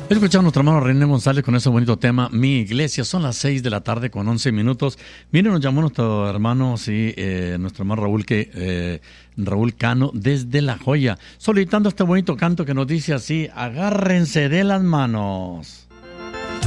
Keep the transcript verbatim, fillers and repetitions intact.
Escuchamos a nuestro hermano René González con ese bonito tema, Mi Iglesia. Son las seis de la tarde con once minutos. Miren, nos llamó nuestro hermano, sí, eh, nuestro hermano Raúl, que, eh, Raúl Cano, desde La Joya, solicitando este bonito canto que nos dice así: agárrense de las manos.